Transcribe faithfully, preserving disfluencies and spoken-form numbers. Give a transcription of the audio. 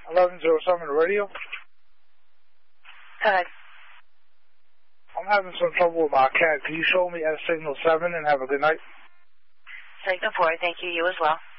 eleven oh seven radio. Go ahead. I'm having some trouble with my cat. Can you show me at signal seven and have a good night? Signal four, thank you. You as well.